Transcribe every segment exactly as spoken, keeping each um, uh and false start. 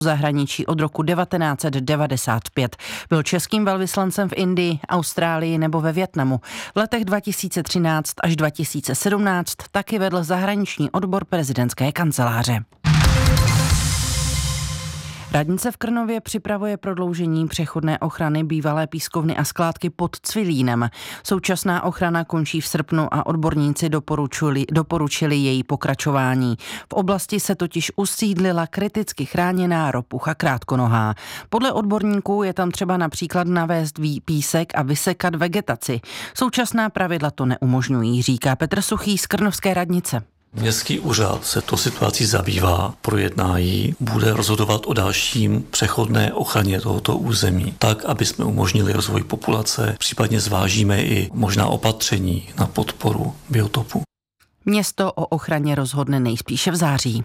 zahraničí od roku devatenáct set devadesát pět. Byl českým velvyslancem v Indii, Austrálii nebo ve Vietnamu. V letech dva tisíce třináct až dva tisíce sedmnáct taky vedl zahraniční odbor prezidentské kanceláře. Radnice v Krnově připravuje prodloužení přechodné ochrany bývalé pískovny a skládky pod Cvilínem. Současná ochrana končí v srpnu a odborníci doporučili, doporučili její pokračování. V oblasti se totiž usídlila kriticky chráněná ropucha krátkonohá. Podle odborníků je tam třeba například navést písek a vysekat vegetaci. Současná pravidla to neumožňují, říká Petr Suchý z Krnovské radnice. Městský úřad se to situací zabývá, projedná ji, bude rozhodovat o dalším přechodné ochraně tohoto území, tak, aby jsme umožnili rozvoj populace, případně zvážíme i možná opatření na podporu biotopu. Město o ochraně rozhodne nejspíše v září.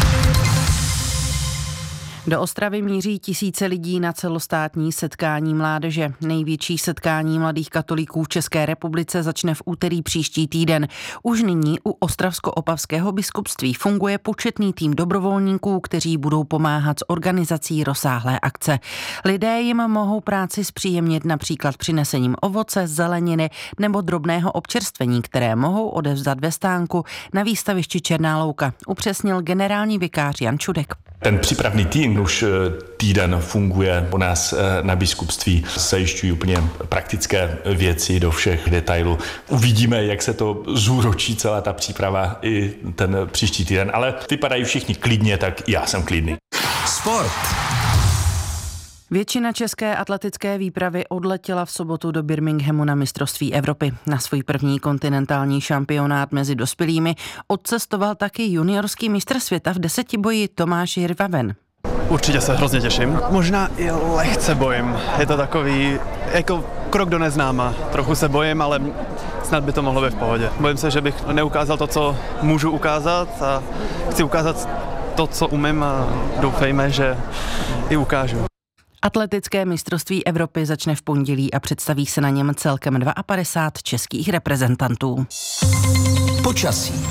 Do Ostravy míří tisíce lidí na celostátní setkání mládeže. Největší setkání mladých katolíků v České republice začne v úterý příští týden. Už nyní u Ostravsko-Opavského biskupství funguje početný tým dobrovolníků, kteří budou pomáhat s organizací rozsáhlé akce. Lidé jim mohou práci zpříjemnit například přinesením ovoce, zeleniny nebo drobného občerstvení, které mohou odevzdat ve stánku na výstavišti Černá louka, upřesnil generální vikář Jan Čudek. Ten přípravný tým už týden funguje u nás na biskupství, zajišťují úplně praktické věci do všech detailů. Uvidíme, jak se to zúročí celá ta příprava i ten příští týden, ale vypadají všichni klidně, tak já jsem klidný. Sport. Většina české atletické výpravy odletěla v sobotu do Birminghamu na mistrovství Evropy. Na svůj první kontinentální šampionát mezi dospělými odcestoval taky juniorský mistr světa v desetiboji Tomáš Jirvaven. Určitě se hrozně těším. Možná i lehce bojím. Je to takový jako krok do neznáma. Trochu se bojím, ale snad by to mohlo být v pohodě. Bojím se, že bych neukázal to, co můžu ukázat a chci ukázat to, co umím a doufejme, že i ukážu. Atletické mistrovství Evropy začne v pondělí a představí se na něm celkem padesát dva českých reprezentantů. Počasí.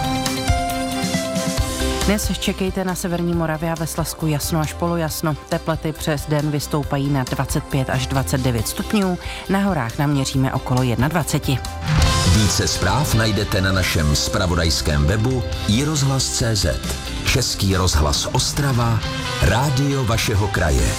Dnes čekejte na severní Moravě a ve Slezsku jasno až polojasno. Teploty přes den vystoupají na dvacet pět až dvacet devět stupňů. Na horách naměříme okolo dvacet jedna. Více zpráv najdete na našem zpravodajském webu i rozhlas tečka cé zet. Český rozhlas Ostrava, rádio vašeho kraje.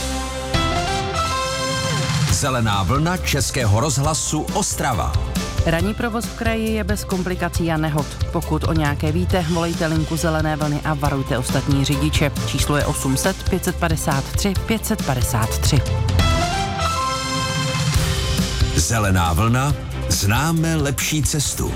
Zelená vlna Českého rozhlasu Ostrava. Ranní provoz v kraji je bez komplikací a nehod. Pokud o nějaké víte, volejte linku Zelené vlny a varujte ostatní řidiče. Číslo je osm set pět padesát tři pět padesát tři. Zelená vlna, známe lepší cestu.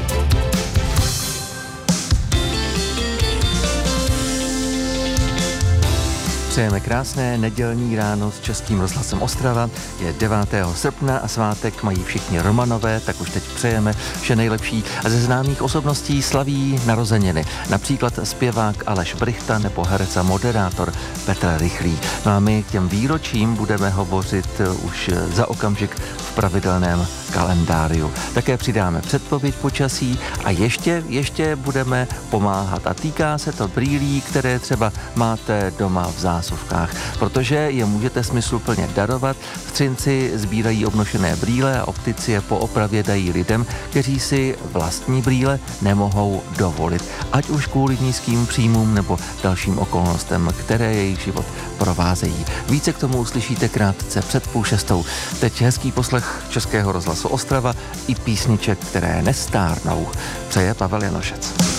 Přejeme krásné nedělní ráno s Českým rozhlasem Ostrava. Je devátého srpna a svátek mají všichni Romanové, tak už teď přejeme vše nejlepší. A ze známých osobností slaví narozeniny. Například zpěvák Aleš Brychta nebo herec a moderátor Petr Rychlý. No a my k těm výročím budeme hovořit už za okamžik v pravidelném kalendáriu. Také přidáme předpověď počasí a ještě, ještě budeme pomáhat. A týká se to brýlí, které třeba máte doma v zásuvkách, protože je můžete smysluplně darovat. V Třinci sbírají obnošené brýle a optici je po opravě dají lidem, kteří si vlastní brýle nemohou dovolit. Ať už kvůli nízkým příjmům nebo dalším okolnostem, které jejich život provázejí. Více k tomu uslyšíte krátce před půl šestou. Teď hezký poslech Českého rozhlasu Ostrava i písniček, které nestárnou. Přeje Pavel Janošec.